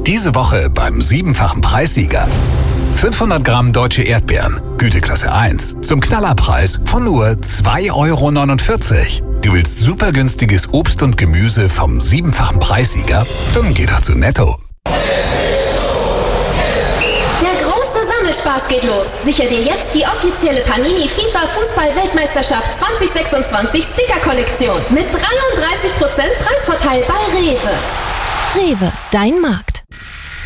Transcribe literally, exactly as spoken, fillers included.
Diese Woche beim siebenfachen Preissieger. fünfhundert Gramm deutsche Erdbeeren, Güteklasse eins, zum Knallerpreis von nur zwei Euro neunundvierzig. Du willst super günstiges Obst und Gemüse vom siebenfachen Preissieger? Dann geh doch zu Netto. Spaß geht los. Sicher dir jetzt die offizielle Panini FIFA Fußball-Weltmeisterschaft zwanzig sechsundzwanzig Sticker-Kollektion mit dreiunddreißig Prozent Preisvorteil bei Rewe. Rewe, dein Markt.